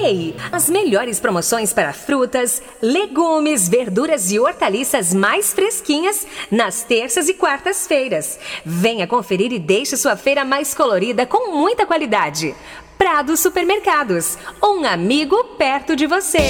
Ei, as melhores promoções para frutas, legumes, verduras e hortaliças mais fresquinhas nas terças e quartas-feiras. Venha conferir e deixe sua feira mais colorida com muita qualidade. Prado Supermercados, um amigo perto de você.